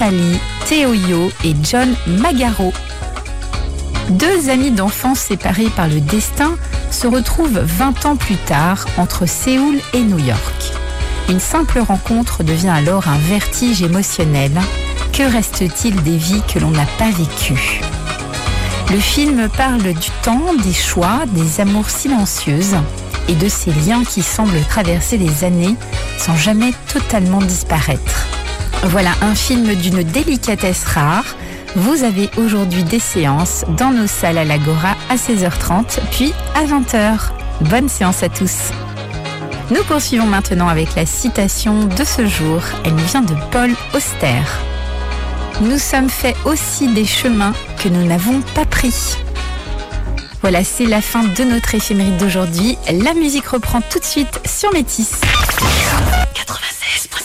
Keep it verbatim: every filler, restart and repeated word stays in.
Ali, Théo Yo et John Magaro. Deux amis d'enfance séparés par le destin se retrouvent vingt ans plus tard entre Séoul et New York. Une simple rencontre devient alors un vertige émotionnel. Que reste-t-il des vies que l'on n'a pas vécues ? Le film parle du temps, des choix, des amours silencieuses et de ces liens qui semblent traverser les années sans jamais totalement disparaître. Voilà un film d'une délicatesse rare. Vous avez aujourd'hui des séances dans nos salles à l'Agora à seize heures trente, puis à vingt heures. Bonne séance à tous. Nous poursuivons maintenant avec la citation de ce jour. Elle nous vient de Paul Auster. Nous sommes faits aussi des chemins que nous n'avons pas pris. Voilà, c'est la fin de notre éphéméride d'aujourd'hui. La musique reprend tout de suite sur Métis.